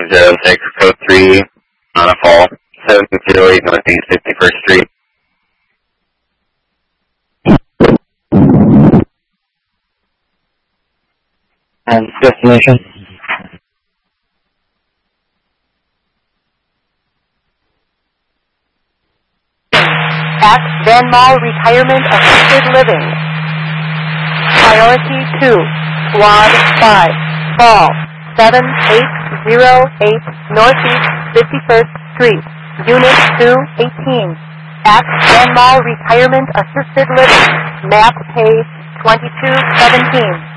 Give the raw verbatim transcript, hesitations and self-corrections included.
zero six, code three, on a fall, seven zero eight Northeast fifty-first Street. And destination? At Van Mall Retirement Assisted Living. Priority two, Squad five, Fall, seven eight zero eight Northeast fifty-first Street, Unit two eighteen. At Van Mall Retirement Assisted Living, map page twenty-two seventeen.